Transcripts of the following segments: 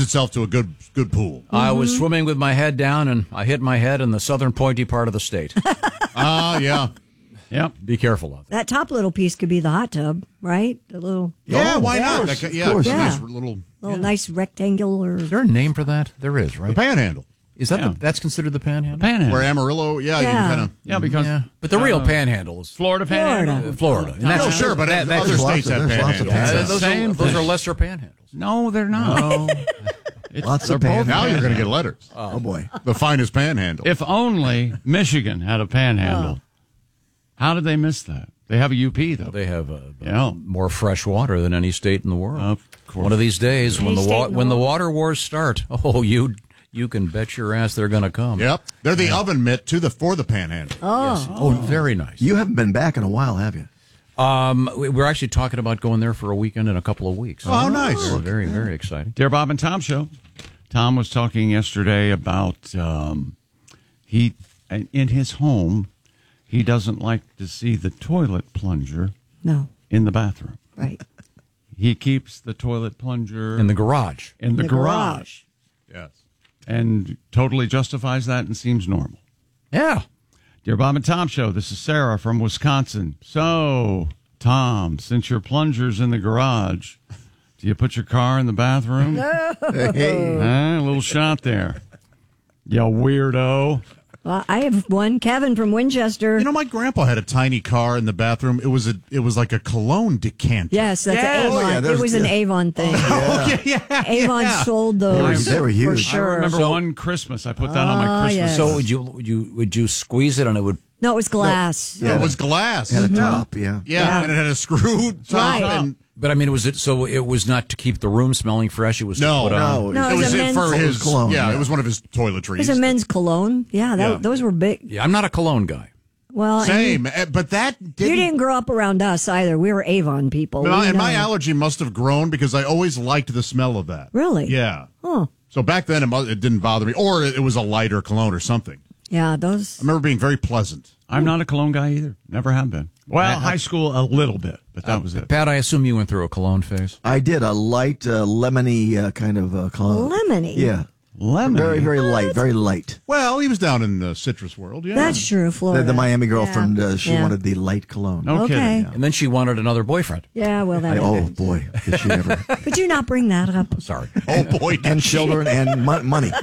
itself to a good pool. I was swimming with my head down, and I hit my head in the southern pointy part of the state. Yeah. Yep. Be careful of that. That top little piece could be the hot tub, right? The little. Yeah, why not? Nice Little nice rectangle. Is there a name for that? There is, right? The panhandle. Is that that's considered the panhandle? Panhandle. Where Amarillo, you can kind of... because... But the real panhandle is... Florida panhandle. Florida. And that's sure, but other states have panhandles. Those are lesser panhandles. No, they're not. No. Lots of panhandles. Now you're going to get letters. Oh, boy. The finest panhandle. If only Michigan had a panhandle. How did they miss that? They have a UP, though. They have more fresh water than any state in the world. Of course. One of these days, when the water wars start, you can bet your ass they're going to come. Yep. They're the oven mitt for the panhandle. Yes. Oh, very nice. You haven't been back in a while, have you? We're actually talking about going there for a weekend in a couple of weeks. Oh, nice. So very, very exciting. Dear Bob and Tom Show. Tom was talking yesterday about in his home, he doesn't like to see the toilet plunger in the bathroom. Right. He keeps the toilet plunger in the garage. In the garage. Yes. And totally justifies that and seems normal. Yeah. Dear Bob and Tom Show, this is Sarah from Wisconsin. So, Tom, since your plunger's in the garage, do you put your car in the bathroom? No. A little shot there. You weirdo. Well, I have one. Kevin from Winchester. You know, my grandpa had a tiny car in the bathroom. It was like a cologne decanter. Yes, that's Avon. It was an Avon thing. Avon sold those. They were huge. For sure. I remember one Christmas. I put that on my Christmas. Yes. So would you squeeze it and it would? No, it was glass. No, it was glass. Had a top, yeah, and it had a screw top. Right. But I mean, it was not to keep the room smelling fresh. It was no. it was for his cologne. Yeah, it was one of his toiletries. It was a men's cologne. Yeah, those were big. Yeah, I'm not a cologne guy. Well, same, but that you didn't grow up around us either. We were Avon people. And my allergy must have grown because I always liked the smell of that. Really? Yeah. Oh. So back then it didn't bother me, or it was a lighter cologne or something. Yeah, those. I remember being very pleasant. I'm not a cologne guy either. Never have been. Well, high school a little bit, but that was it. Pat, I assume you went through a cologne phase. I did a light, lemony kind of cologne. Lemony? Yeah. Lemon. Very, very light. Very light. Well, he was down in the citrus world. Yeah, That's true, Florida. The Miami girlfriend, she wanted the light cologne. No kidding. Yeah. And then she wanted another boyfriend. Yeah, well, that. Oh boy, did she ever? Could you not bring that up? Sorry. Oh boy, and children and money.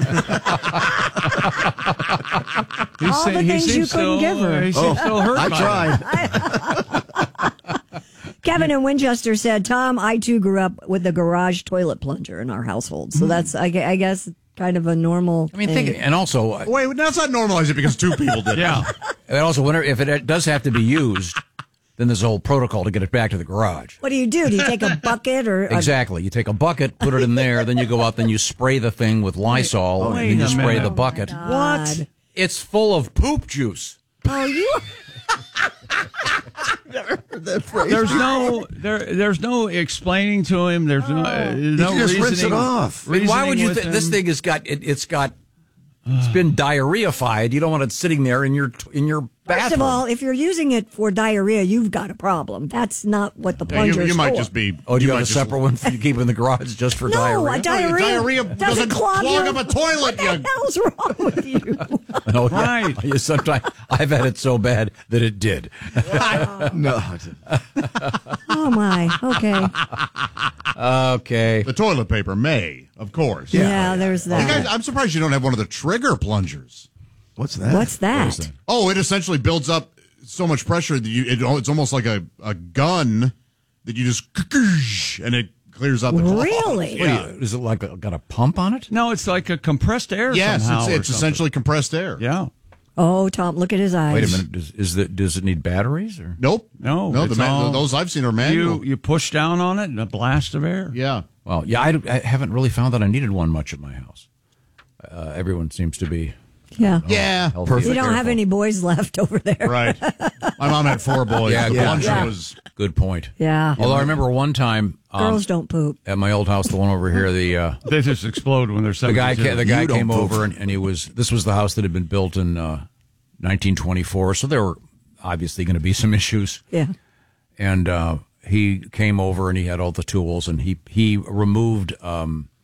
All the things you couldn't give her. He seems still hurt. I tried. Kevin in Winchester said, Tom, I too grew up with the garage toilet plunger in our household. So that's, I guess, kind of a normal. I mean, think, and also. Wait, let's not normalize it because two people did it. Yeah. And also, if it does have to be used, then there's a whole protocol to get it back to the garage. What do? Do you take a bucket or? Exactly. You take a bucket, put it in there, then you go out, then you spray the thing with Lysol, and then you spray the bucket. What? It's full of poop juice. Oh, you. There's no explaining to him. There's no just reasoning. rinse it off. Why would you think this thing has got it's been diarrheified? You don't want it sitting there in your bathroom. First of all, if you're using it for diarrhea, you've got a problem. That's not what the plunger is you might for. just be. Oh, do you have a separate one you keep in the garage just for diarrhea? No, diarrhea doesn't clog up a toilet. What the hell's wrong with you? Oh, right. Yeah. Sometimes I've had it so bad that it did. No. Oh my. Okay. Okay. The toilet paper may, of course. Yeah, there's that. You guys, I'm surprised you don't have one of the trigger plungers. What's that? What's that? Oh, it essentially builds up so much pressure that it's almost like a gun that you just and it clears out the clogged. Really? Yeah. Is it like got a pump on it? No, it's like a compressed air. Yes, somehow it's or essentially compressed air. Yeah. Oh, Tom, look at his eyes. Wait a minute. Does it need batteries or? Nope. No. Those I've seen are manual. You push down on it and a blast of air. Yeah. Well, yeah, I haven't really found that I needed one much at my house. Everyone seems to be. Yeah. Yeah. You don't have any boys left over there. Right. My mom had 4 boys. Yeah, the plunger was. Good point. Yeah. Although I remember one time. Girls don't poop. At my old house, the one over here, they just explode when they're 72. The guy came over and this was the house that had been built in 1924, so there were obviously going to be some issues. Yeah. And he came over and he had all the tools and he removed